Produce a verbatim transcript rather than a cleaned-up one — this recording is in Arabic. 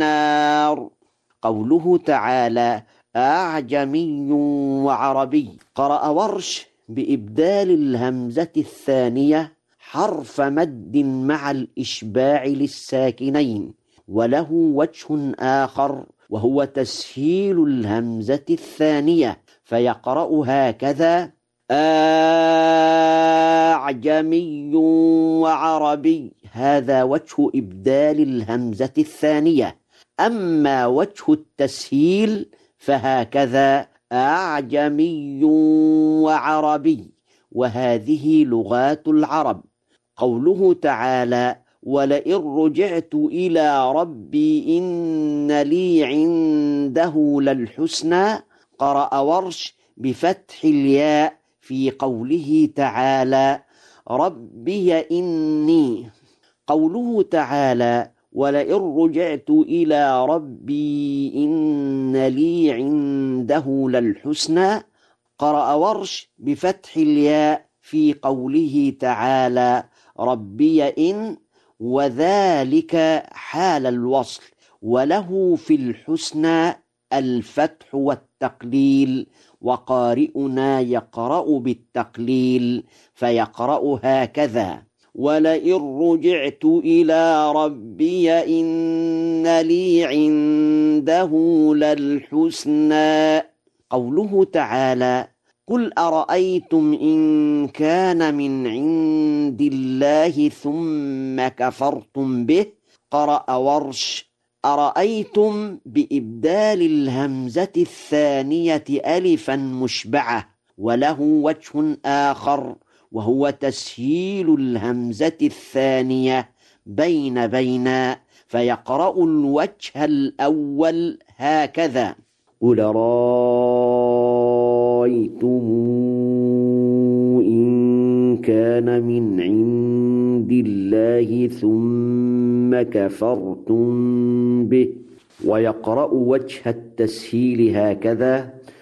النار. قوله تعالى أعجمي وعربي، قرأ ورش بإبدال الهمزة الثانية حرف مد مع الإشباع للساكنين، وله وجه آخر وهو تسهيل الهمزة الثانية، فيقرأ هكذا أعجمي وعربي، هذا وجه إبدال الهمزة الثانية. أما وجه التسهيل فهكذا أعجمي وعربي، وهذه لغات العرب. قوله تعالى ولئن رجعت إلى ربي إن لي عنده للحسنى، قرأ ورش بفتح الياء في قوله تعالى ربي إني. قوله تعالى ولئن رجعت إلى ربي إن لي عنده للحسنى، قرأ ورش بفتح الياء في قوله تعالى ربي إن، وذلك حال الوصل، وله في الحسنى الفتح والتقليل، وقارئنا يقرأ بالتقليل فيقرأ هكذا ولئن رجعت إلى ربي إن لي عنده للحسنى. قوله تعالى قل أرأيتم إن كان من عند الله ثم كفرتم به، قرأ ورش أرأيتم بإبدال الهمزة الثانية ألفا مشبعة، وله وجه آخر وهو تسهيل الهمزة الثانية بين بين، فيقرأ الوجه الأول هكذا قل رأيتم إن كان من عند الله ثم كفرتم به، ويقرأ وجه التسهيل هكذا